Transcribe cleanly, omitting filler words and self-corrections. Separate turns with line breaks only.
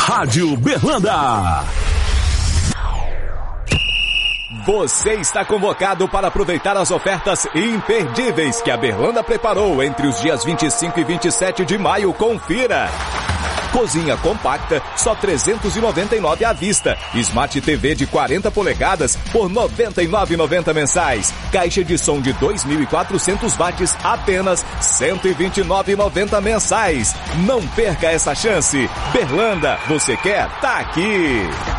Rádio Berlanda.
Você está convocado para aproveitar as ofertas imperdíveis que a Berlanda preparou entre os dias 25 e 27 de maio. Confira! Cozinha compacta, só R$ 399 à vista. Smart TV de 40 polegadas por R$ 99,90 mensais. Caixa de som de 2.400 watts, apenas R$ 129,90 mensais. Não perca essa chance. Berlanda, você quer? Tá aqui!